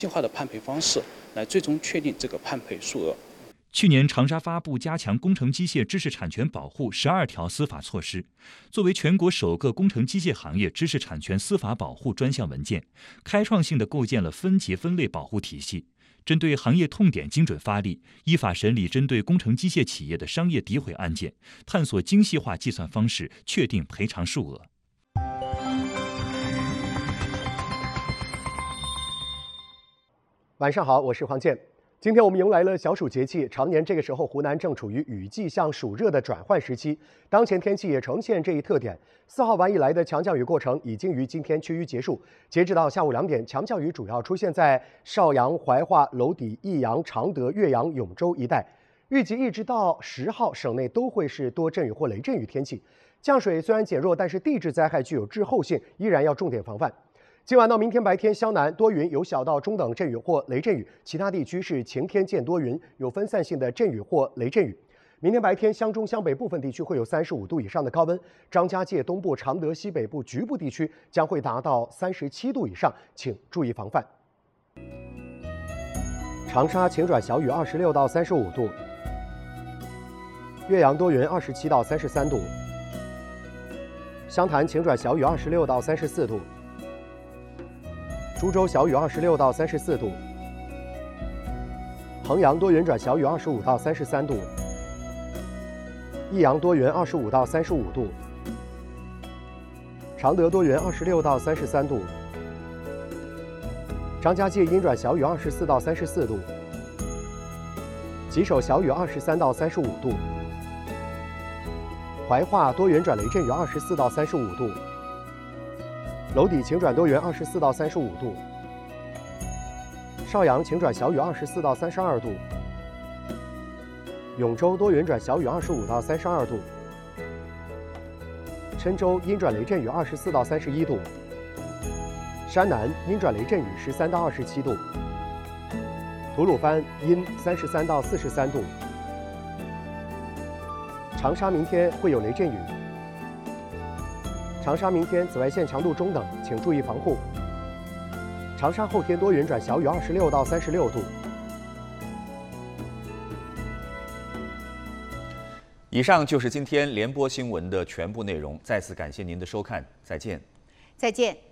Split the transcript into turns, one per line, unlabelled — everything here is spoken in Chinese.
细化的判赔方式，来最终确定这个判赔数额。
去年，长沙发布加强工程机械知识产权保护12条司法措施，作为全国首个工程机械行业知识产权司法保护专项文件，开创性地构建了分节分类保护体系，针对行业痛点精准发力，依法审理针对工程机械企业的商业诋毁案件，探索精细化计算方式，确定赔偿数额。
晚上好，我是黄健。今天我们迎来了小暑节气，常年这个时候湖南正处于雨季向暑热的转换时期，当前天气也呈现这一特点。4号晚以来的强降雨过程已经于今天趋于结束，截止到下午2点，强降雨主要出现在邵阳、怀化、娄底、益阳、常德、岳阳、永州一带，预计一直到10号，省内都会是多阵雨或雷阵雨天气。降水虽然减弱，但是地质灾害具有滞后性，依然要重点防范。今晚到明天白天，湘南多云，有小到中等阵雨或雷阵雨，其他地区是晴天见多云，有分散性的阵雨或雷阵雨。明天白天，湘中湘北部分地区会有35度以上的高温，张家界东部、常德西北部局部地区将会达到37度以上，请注意防范。长沙晴转小雨26到35度，岳阳多云27到33度，湘潭晴转小雨26到34度。株洲小雨26到34度，衡阳多云转小雨25到33度，益阳多云25到35度，常德多云26到33度，张家界阴转小雨24到34度，吉首小雨23到35度，怀化多云转雷阵雨24到35度。娄底晴转多云24到35度，邵阳晴转小雨24到32度，永州多云转小雨25到32度，郴州阴转雷阵雨24到31度，山南阴转雷阵雨13到27度，吐鲁番阴33到43度，长沙明天会有雷阵雨。长沙明天紫外线强度中等，请注意防护。长沙后天多云转小雨26到36度。
以上就是今天联播新闻的全部内容，再次感谢您的收看，再见。
再见。